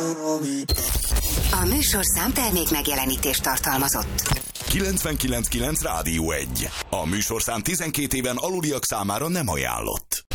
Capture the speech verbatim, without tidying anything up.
A műsorszám termék megjelenítést tartalmazott. kilencvenkilenc pont kilenc Rádió egy. A műsorszám tizenkét éven aluliak számára nem ajánlott.